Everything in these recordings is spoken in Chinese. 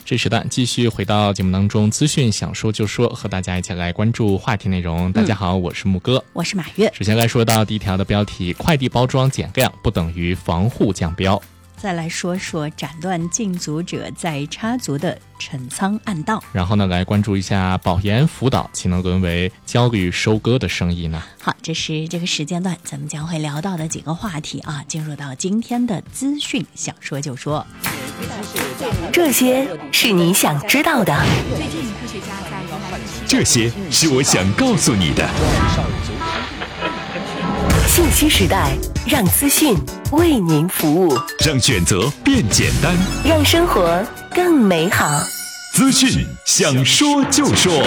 这时段继续回到节目当中，资讯想说就说，和大家一起来关注话题内容。大家好，我是木哥， 我是马月。 首先来说到第一条的标题：快递包装减量不等于防护降标。 再来说说斩断禁足者再插足的陈仓暗道。 然后呢，来关注一下保研辅导岂能沦为焦虑收割的生意呢？ 好，这是这个时间段咱们将会聊到的几个话题啊。进入到今天的资讯想说就说， 这些是你想知道的， 这些是我想告诉你的。 信息时代，让资讯为您服务， 让选择变简单， 让生活更美好。 资讯想说就说。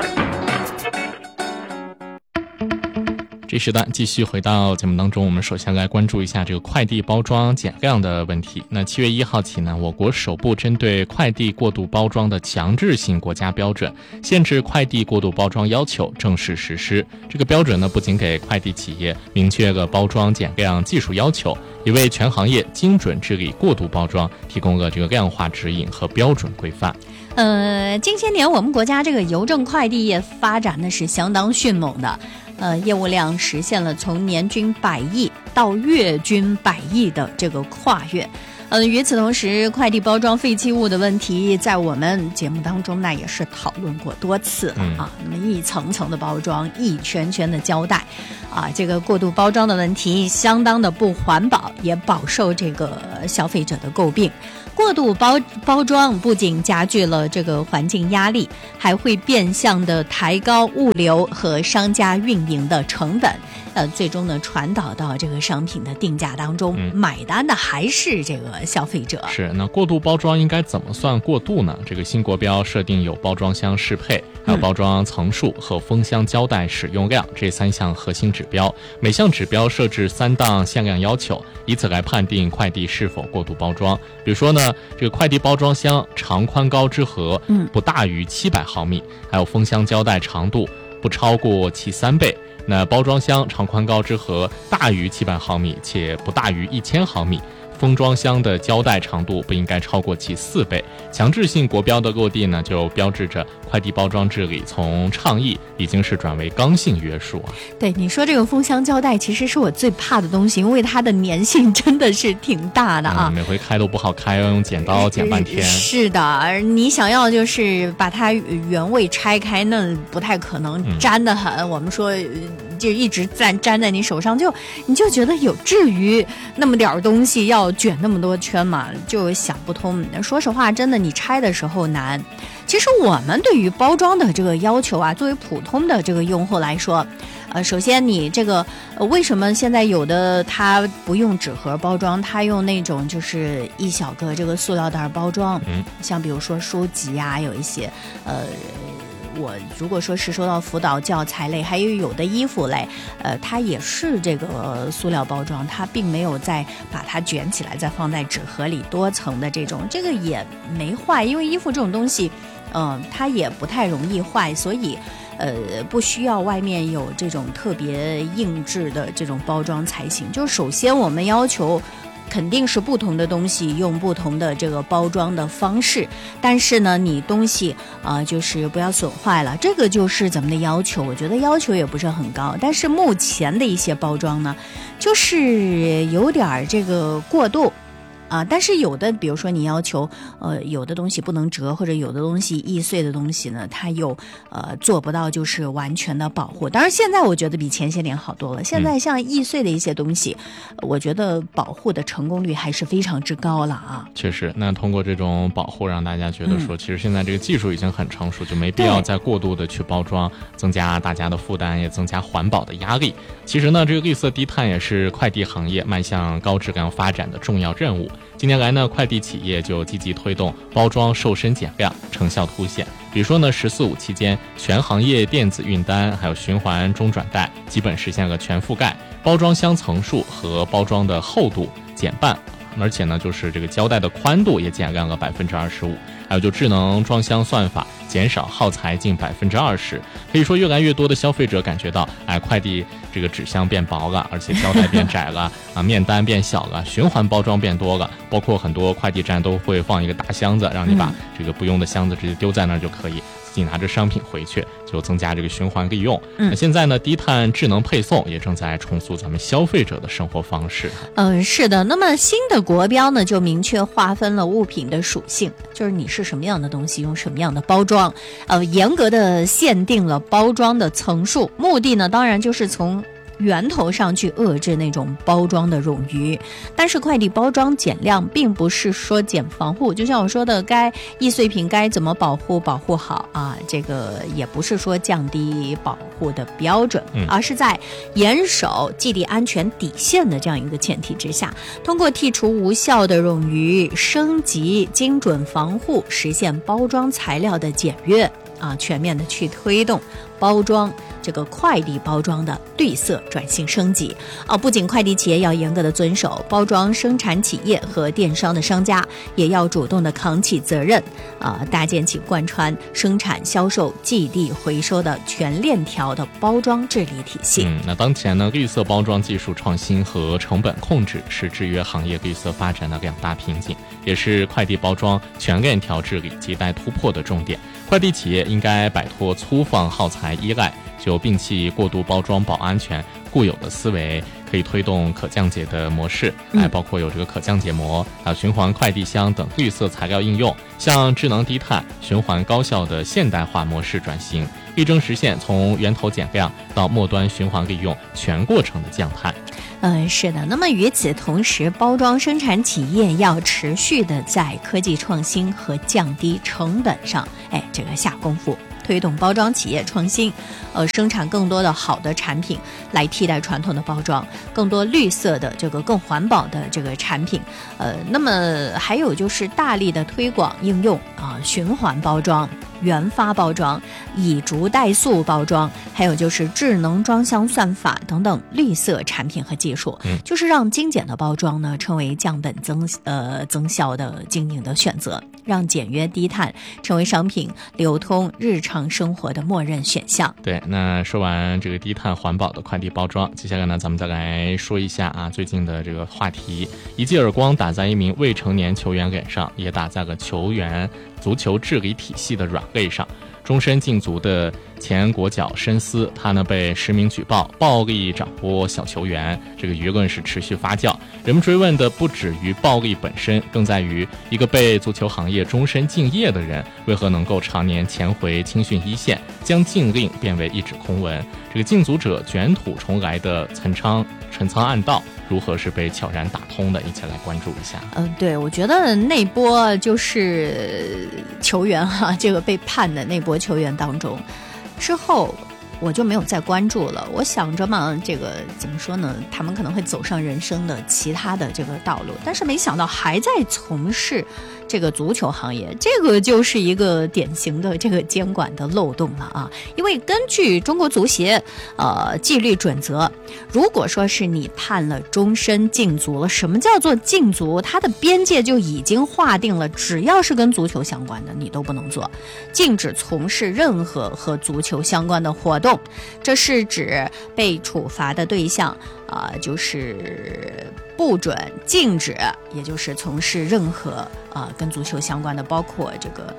这时段继续回到节目当中，我们首先来关注一下这个快递包装减量的问题。那7月1号起呢，我国首部针对快递过度包装的强制性国家标准，限制快递过度包装要求正式实施。这个标准呢，不仅给快递企业明确了包装减量技术要求，也为全行业精准治理过度包装提供了这个量化指引和标准规范。 近些年我们国家这个邮政快递业发展的是相当迅猛的。业务量实现了从年均100亿到月均100亿的这个跨越。与此同时，快递包装废弃物的问题在我们节目当中那也是讨论过多次了啊。那么一层层的包装，一圈圈的胶带啊，这个过度包装的问题相当的不环保，也饱受这个消费者的诟病。过度包装不仅加剧了这个环境压力，还会变相的抬高物流和商家运营的成本，最终呢传导到这个商品的定价当中，买单的还是这个消费者。 是，那过度包装应该怎么算过度呢？这个新国标设定有包装箱适配，还有包装层数和封箱胶带使用量这3项核心指标，每项指标设置3档限量要求，以此来判定快递是否过度包装。比如说呢，这个快递包装箱长宽高之和不大于700毫米，还有封箱胶带长度不超过其3倍。那包装箱长宽高之和大于700毫米且不大于1000毫米，封装箱的胶带长度不应该超过其4倍。强制性国标的落地呢，就标志着快递包装治理从倡议已经是转为刚性约束啊。 对，你说这个封箱胶带其实是我最怕的东西，因为它的粘性真的是挺大的啊。 每回开都不好开，要用剪刀剪半天。 是的，你想要就是把它原位拆开，那不太可能，粘得很。我们说就一直粘在你手上，你就觉得有至于那么点东西要卷那么多圈嘛，就想不通。说实话，真的你拆的时候难。其实我们对于包装的这个要求啊，作为普通的这个用户来说，首先你这个为什么现在有的它不用纸盒包装，它用那种就是一小个这个塑料袋包装，像比如说书籍啊，有一些我如果说是说到辅导教材类，还有的衣服类，它也是这个塑料包装，它并没有再把它卷起来再放在纸盒里多层的这种，这个也没坏，因为衣服这种东西它也不太容易坏，所以不需要外面有这种特别硬质的这种包装才行。就是首先我们要求肯定是不同的东西用不同的这个包装的方式，但是呢你东西就是不要损坏了，这个就是咱们的要求。我觉得要求也不是很高，但是目前的一些包装呢就是有点这个过度但是有的比如说你要求有的东西不能折，或者有的东西易碎的东西呢，它又做不到就是完全的保护。当然现在我觉得比前些年好多了，现在像易碎的一些东西我觉得保护的成功率还是非常之高了啊。 确实，那通过这种保护让大家觉得说其实现在这个技术已经很成熟，就没必要再过度的去包装，增加大家的负担，也增加环保的压力。其实呢，这个绿色低碳也是快递行业迈向高质量发展的重要任务。近年来呢，快递企业就积极推动包装瘦身减量，成效凸显。比如说呢，“14·5”期间，全行业电子运单还有循环中转袋基本实现了全覆盖，包装箱层数和包装的厚度减半而且呢，就是这个胶带的宽度也减量了25%，还有就智能装箱算法减少耗材近20%。可以说，越来越多的消费者感觉到，快递这个纸箱变薄了，而且胶带变窄了面单变小了，循环包装变多了，包括很多快递站都会放一个大箱子，让你把这个不用的箱子直接丢在那儿就可以，自己拿着商品回去，就增加这个循环利用。那现在呢，低碳智能配送也正在重塑咱们消费者的生活方式。 是的。那么新的国标呢，就明确划分了物品的属性，就是你是什么样的东西，用什么样的包装，严格的限定了包装的层数，目的呢，当然就是从源头上去遏制那种包装的冗余。但是快递包装减量并不是说减防护，就像我说的，该易碎品该怎么保护好啊，这个也不是说降低保护的标准，而是在严守寄递安全底线的这样一个前提之下，通过剔除无效的冗余，升级精准防护，实现包装材料的简约全面的去推动包装这个快递包装的绿色转型升级不仅快递企业要严格的遵守，包装生产企业和电商的商家也要主动的扛起责任搭建起贯穿生产、销售、寄递、回收的全链条的包装治理体系。 那当前呢，绿色包装技术创新和成本控制是制约行业绿色发展的2大瓶颈，也是快递包装全链条治理亟待突破的重点。快递企业应该摆脱粗放耗材依赖，就摒弃过度包装保安全固有的思维，可以推动可降解的模式，包括有这个可降解膜循环快递箱等绿色材料应用，向智能低碳、循环高效的现代化模式转型，力争实现从源头减量到末端循环利用全过程的降碳。 是的。那么与此同时，包装生产企业要持续的在科技创新和降低成本上这个下功夫，推动包装企业创新，生产更多的好的产品来替代传统的包装，更多绿色的这个更环保的这个产品。那么还有就是大力的推广应用循环包装、原发包装、以竹代塑包装，还有就是智能装箱算法等等绿色产品和技术，就是让精简的包装呢成为降本增效的经营的选择，让简约低碳成为商品流通日常生活的默认选项。 对，那说完这个低碳环保的快递包装，接下来呢，咱们再来说一下最近的这个话题，一记耳光打在一名未成年球员脸上，也打在了球员足球治理体系的软肋上。终身禁足的前国脚申思，他呢被实名举报暴力掌掴小球员，这个舆论是持续发酵。人们追问的不止于暴力本身，更在于一个被足球行业终身敬业的人，为何能够常年潜回青训一线，将禁令变为一纸空文？这个禁足者卷土重来的陈仓暗道，如何是被悄然打通的？一起来关注一下。 对，我觉得那波就是球员这个被判的那波球员当中，之后我就没有再关注了。我想着嘛，这个怎么说呢？他们可能会走上人生的其他的这个道路，但是没想到还在从事这个足球行业，这个就是一个典型的这个监管的漏洞了因为根据中国足协纪律准则，如果说是你判了终身禁足了，什么叫做禁足？它的边界就已经划定了，只要是跟足球相关的你都不能做，禁止从事任何和足球相关的活动。这是指被处罚的对象就是不准禁止，也就是从事任何跟足球相关的，包括这个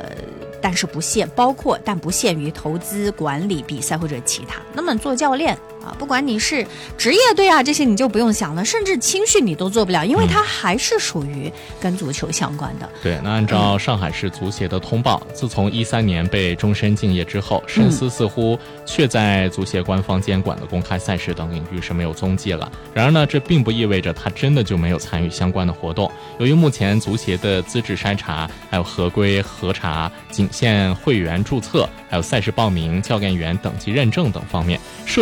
但不限于投资、管理、比赛或者其他。那么做教练不管你是职业队这些你就不用想了，甚至青训你都做不了，因为它还是属于跟足球相关的。 对，那按照上海市足协的通报，自从13年被终身敬业之后，申思似乎却在足协官方监管的公开赛事等领域是没有踪迹了。然而呢，这并不意味着他真的就没有参与相关的活动。由于目前足协的资质筛查、还有合规核查仅限会员注册，还有赛事报名、教练员等级认证等方面，社会青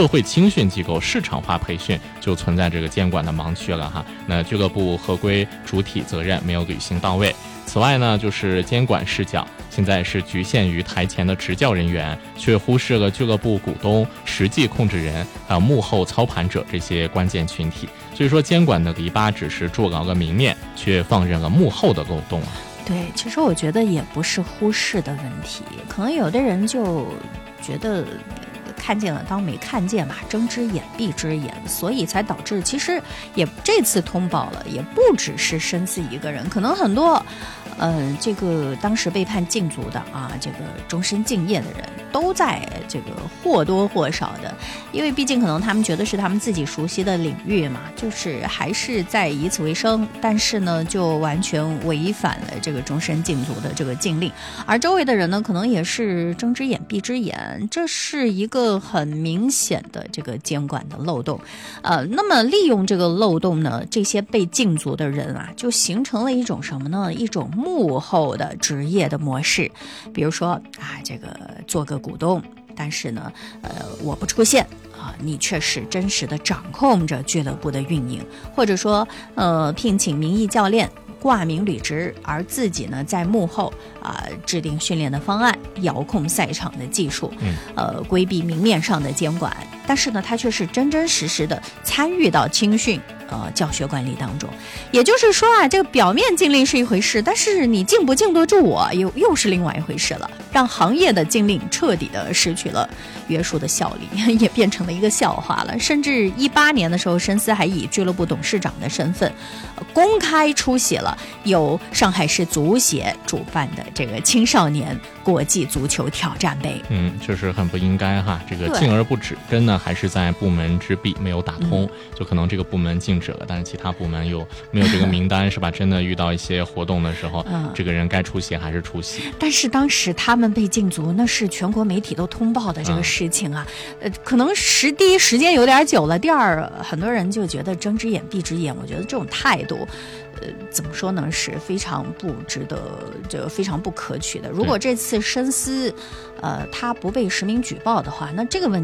青训机构市场化培训就存在这个监管的盲区了哈。那俱乐部合规主体责任没有履行到位。此外呢，就是监管视角现在是局限于台前的执教人员，却忽视了俱乐部股东、实际控制人还有幕后操盘者这些关键群体。所以说，监管的篱笆只是筑牢了明面，却放任了幕后的漏洞啊。 对，其实我觉得也不是忽视的问题，可能有的人就觉得看见了当没看见嘛，睁只眼闭只眼，所以才导致其实也这次通报了，也不只是申思一个人，可能很多这个当时被判禁足的啊，这个终身敬业的人都在这个或多或少的，因为毕竟可能他们觉得是他们自己熟悉的领域嘛，就是还是在以此为生，但是呢就完全违反了这个终身禁足的这个禁令，而周围的人呢可能也是睁只眼闭只眼，这是一个很明显的这个监管的漏洞。那么利用这个漏洞呢，这些被禁足的人啊，就形成了一种什么呢？一种幕后的职业的模式。比如说啊，这个做个股东，但是呢，我不出现啊，你却是真实的掌控着俱乐部的运营，或者说聘请名义教练。挂名履职，而自己呢在幕后制定训练的方案，遥控赛场的技术，规避明面上的监管，但是呢他却是真真实实的参与到青训教学管理当中。也就是说啊，这个表面禁令是一回事，但是你禁不禁得住我又是另外一回事了，让行业的禁令彻底的失去了约束的效力，也变成了一个笑话了。甚至18年的时候，申思还以俱乐部董事长的身份公开出席了由上海市足协主办的这个青少年国际足球挑战杯。 这是很不应该哈，这个禁而不止，根呢还是在部门之壁没有打通，就可能这个部门禁止了，但是其他部门又没有这个名单是吧？真的遇到一些活动的时候，这个人该出席还是出席。 但是当时他们被禁足，那是全国媒体都通报的这个事情啊。可能第一时间有点久了，第二很多人就觉得睁只眼闭只眼，我觉得这种态度怎么说呢，是非常不值得，就非常不可取的。如果这次申思他不被实名举报的话，那这个问题